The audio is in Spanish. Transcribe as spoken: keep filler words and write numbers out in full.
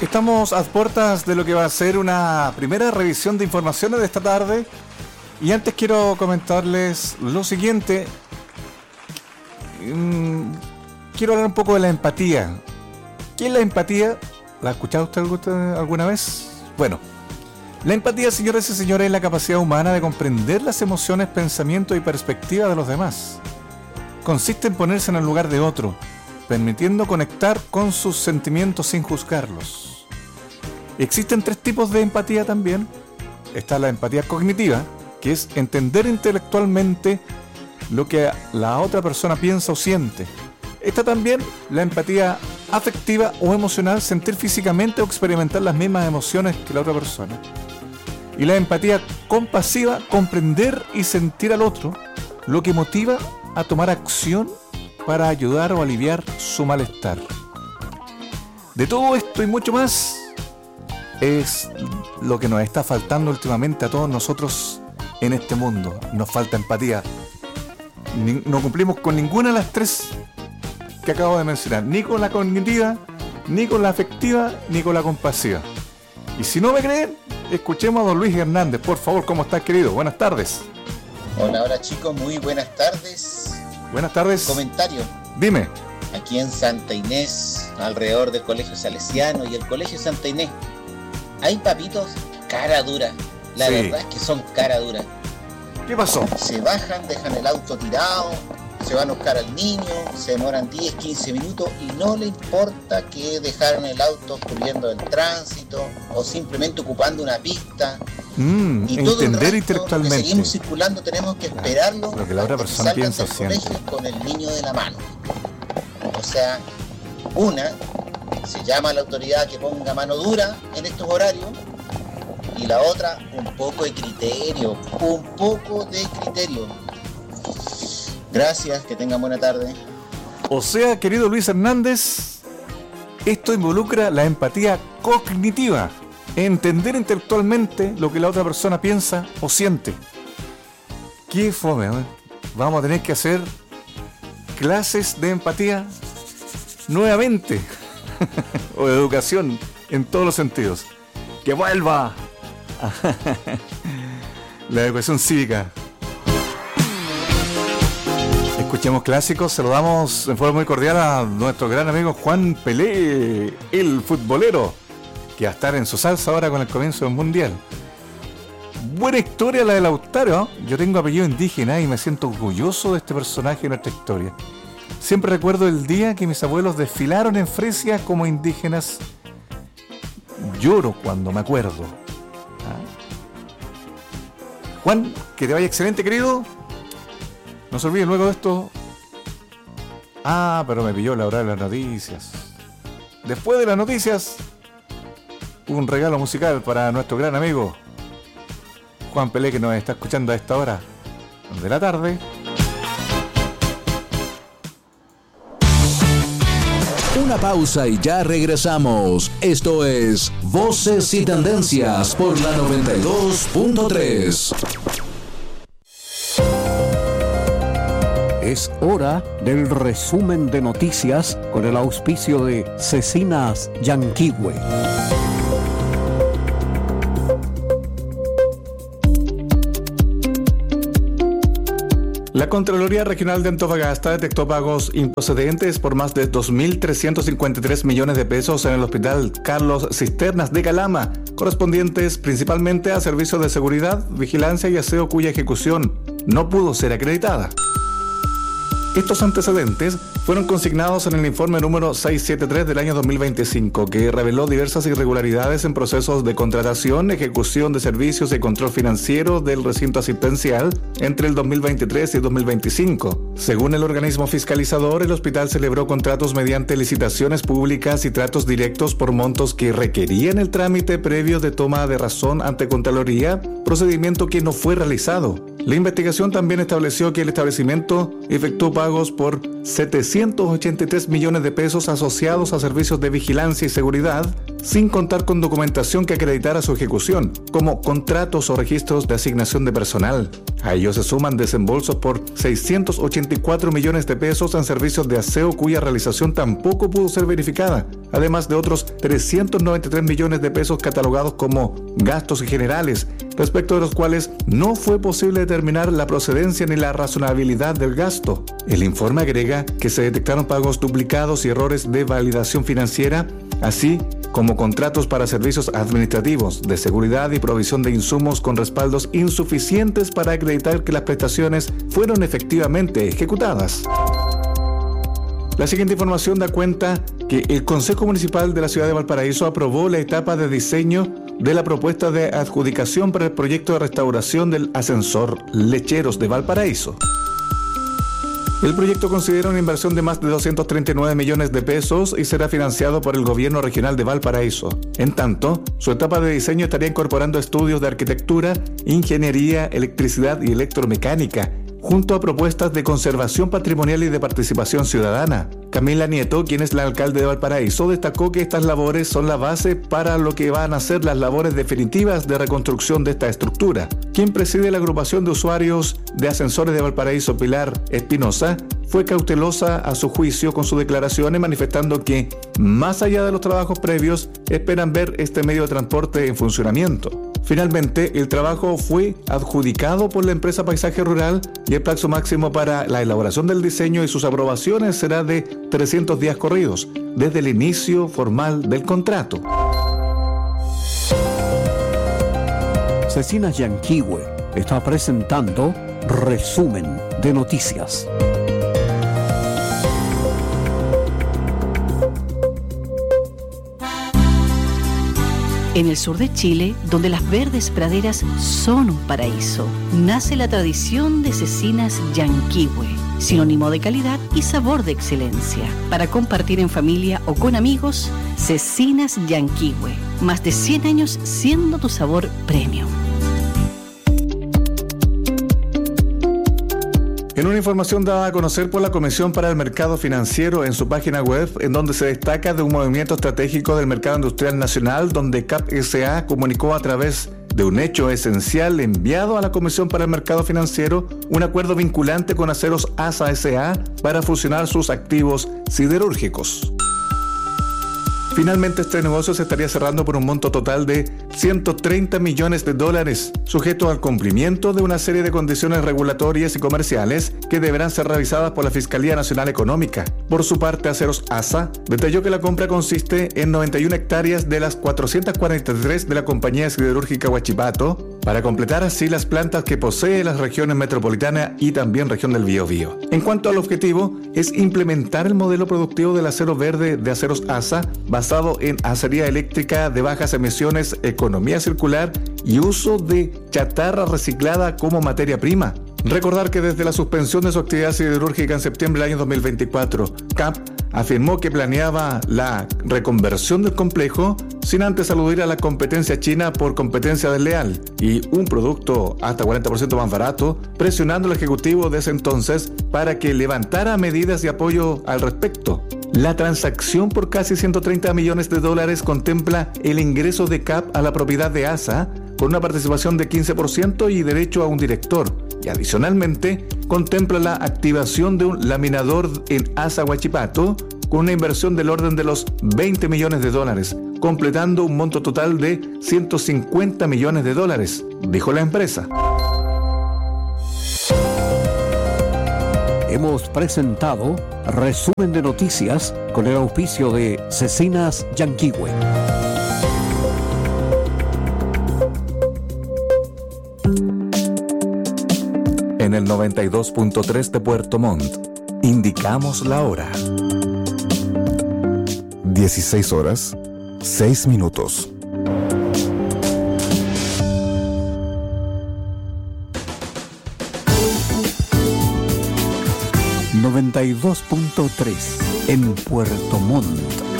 Estamos a puertas de lo que va a ser una primera revisión de informaciones de esta tarde. Y antes quiero comentarles lo siguiente. Mm, quiero hablar un poco de la empatía. ¿Qué es la empatía? ¿La ha escuchado usted alguna vez? Bueno, la empatía, señoras y señores, es la capacidad humana de comprender las emociones, pensamientos y perspectivas de los demás. Consiste en ponerse en el lugar de otro, permitiendo conectar con sus sentimientos sin juzgarlos. Existen tres tipos de empatía también. Está la empatía cognitiva, que es entender intelectualmente lo que la otra persona piensa o siente. Está también la empatía afectiva o emocional, sentir físicamente o experimentar las mismas emociones que la otra persona. Y la empatía compasiva, comprender y sentir al otro, lo que motiva a tomar acción para ayudar o aliviar su malestar. De todo esto y mucho más es lo que nos está faltando últimamente a todos nosotros en este mundo. Nos falta empatía. Ni, no cumplimos con ninguna de las tres que acabo de mencionar, ni con la cognitiva, ni con la afectiva, ni con la compasiva. Y si no me creen, escuchemos a don Luis Hernández, por favor. ¿Cómo estás, querido? Buenas tardes. Hola, hola chicos, muy buenas tardes. Buenas tardes. Comentario. Dime. Aquí en Santa Inés, alrededor del Colegio Salesiano y el Colegio Santa Inés, hay papitos cara dura. La sí. verdad es que son cara dura. ¿Qué pasó? Se bajan, dejan el auto tirado, se van a buscar al niño, se demoran diez, quince minutos y no le importa que dejaron el auto ocurriendo el tránsito o simplemente ocupando una pista. Mm, y todo entender el intelectualmente. Que seguimos circulando, tenemos que esperarlo lo que la otra persona que piensa del colegio con el niño de la mano. O sea, una, se llama a la autoridad que ponga mano dura en estos horarios, y la otra, un poco de criterio, un poco de criterio. Gracias, que tengan buena tarde. O sea, querido Luis Hernández, esto involucra la empatía cognitiva, entender intelectualmente lo que la otra persona piensa o siente. Qué fome, ¿eh? Vamos a tener que hacer clases de empatía nuevamente, o de educación en todos los sentidos. ¡Que vuelva! La educación cívica. Escuchemos clásicos. Saludamos en forma muy cordial a nuestro gran amigo Juan Pelé, el futbolero, que va a estar en su salsa ahora con el comienzo del Mundial. Buena historia la de Lautaro. Yo tengo apellido indígena y me siento orgulloso de este personaje de nuestra historia. Siempre recuerdo el día que mis abuelos desfilaron en Fresia como indígenas. Lloro cuando me acuerdo. ¿Ah? Juan, que te vaya excelente, querido. No se olviden luego de esto. Ah, pero me pilló la hora de las noticias. Después de las noticias, un regalo musical para nuestro gran amigo Juan Pelé, que nos está escuchando a esta hora de la tarde. Una pausa y ya regresamos. Esto es Voces y Tendencias por la noventa y dos punto tres. Es hora del resumen de noticias con el auspicio de Cecinas Yanquihue. La Contraloría Regional de Antofagasta detectó pagos improcedentes por más de dos mil trescientos cincuenta y tres millones de pesos en el Hospital Carlos Cisternas de Calama, correspondientes principalmente a servicios de seguridad, vigilancia y aseo cuya ejecución no pudo ser acreditada. Estos antecedentes fueron consignados en el informe número seiscientos setenta y tres del año dos mil veinticinco, que reveló diversas irregularidades en procesos de contratación, ejecución de servicios y control financiero del recinto asistencial entre el dos mil veintitrés y dos mil veinticinco. Según el organismo fiscalizador, el hospital celebró contratos mediante licitaciones públicas y tratos directos por montos que requerían el trámite previo de toma de razón ante Contraloría, procedimiento que no fue realizado. La investigación también estableció que el establecimiento efectuó pagos por setecientos ochenta y tres millones de pesos asociados a servicios de vigilancia y seguridad, sin contar con documentación que acreditara su ejecución, como contratos o registros de asignación de personal. A ello se suman desembolsos por seiscientos ochenta y cuatro millones de pesos en servicios de aseo cuya realización tampoco pudo ser verificada, además de otros trescientos noventa y tres millones de pesos catalogados como gastos generales, respecto de los cuales no fue posible determinar la procedencia ni la razonabilidad del gasto. El informe agrega que se detectaron pagos duplicados y errores de validación financiera, así como contratos para servicios administrativos, de seguridad y provisión de insumos con respaldos insuficientes para acreditar que las prestaciones fueron efectivamente ejecutadas. La siguiente información da cuenta que el Consejo Municipal de la Ciudad de Valparaíso aprobó la etapa de diseño de la propuesta de adjudicación para el proyecto de restauración del ascensor Lecheros de Valparaíso. El proyecto considera una inversión de más de doscientos treinta y nueve millones de pesos y será financiado por el Gobierno Regional de Valparaíso. En tanto, su etapa de diseño estaría incorporando estudios de arquitectura, ingeniería, electricidad y electromecánica, junto a propuestas de conservación patrimonial y de participación ciudadana. Camila Nieto, quien es la alcalde de Valparaíso, destacó que estas labores son la base para lo que van a ser las labores definitivas de reconstrucción de esta estructura. Quien preside la agrupación de usuarios de ascensores de Valparaíso, Pilar Espinosa, fue cautelosa a su juicio con sus declaraciones, manifestando que, más allá de los trabajos previos, esperan ver este medio de transporte en funcionamiento. Finalmente, el trabajo fue adjudicado por la empresa Paisaje Rural y el plazo máximo para la elaboración del diseño y sus aprobaciones será de trescientos días corridos, desde el inicio formal del contrato. Cecinas Yanquihue está presentando Resumen de Noticias. En el sur de Chile, donde las verdes praderas son un paraíso, nace la tradición de Cecinas Yanquihue, sinónimo de calidad y sabor de excelencia. Para compartir en familia o con amigos, Cecinas Yanquihue, más de cien años siendo tu sabor premium. En una información dada a conocer por la Comisión para el Mercado Financiero en su página web, en donde se destaca de un movimiento estratégico del mercado industrial nacional, donde C A P S A comunicó a través de un hecho esencial enviado a la Comisión para el Mercado Financiero un acuerdo vinculante con Aceros ASA S A para fusionar sus activos siderúrgicos. Finalmente, este negocio se estaría cerrando por un monto total de ciento treinta millones de dólares, sujeto al cumplimiento de una serie de condiciones regulatorias y comerciales que deberán ser revisadas por la Fiscalía Nacional Económica. Por su parte, Aceros ASA detalló que la compra consiste en noventa y una hectáreas de las cuatrocientas cuarenta y tres de la compañía siderúrgica Huachipato, para completar así las plantas que posee las regiones metropolitana y también región del Biobío. En cuanto al objetivo, es implementar el modelo productivo del acero verde de Aceros ASA, basado en acería eléctrica de bajas emisiones, economía circular y uso de chatarra reciclada como materia prima. Recordar que desde la suspensión de su actividad siderúrgica en septiembre del año dos mil veinticuatro, C A P afirmó que planeaba la reconversión del complejo sin antes aludir a la competencia china por competencia desleal y un producto hasta cuarenta por ciento más barato, presionando al ejecutivo de ese entonces para que levantara medidas de apoyo al respecto. La transacción por casi ciento treinta millones de dólares contempla el ingreso de C A P a la propiedad de ASA con una participación de quince por ciento y derecho a un director. Y adicionalmente, contempla la activación de un laminador en ASA Huachipato con una inversión del orden de los veinte millones de dólares, completando un monto total de ciento cincuenta millones de dólares, dijo la empresa. Hemos presentado Resumen de Noticias con el auspicio de Cecinas Yanquihue. En el noventa y dos punto tres de Puerto Montt, indicamos la hora. dieciséis horas, seis minutos. noventa y dos punto tres en Puerto Montt.